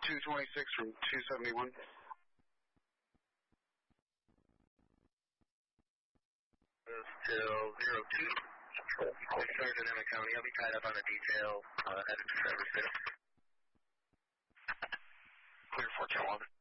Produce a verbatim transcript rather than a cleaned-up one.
two twenty-six from two seventy-one. Till zero two. Sergeant Emmett County. I'll be tied up on a detail uh, headed to Traverse City. Clear for Cal eleven.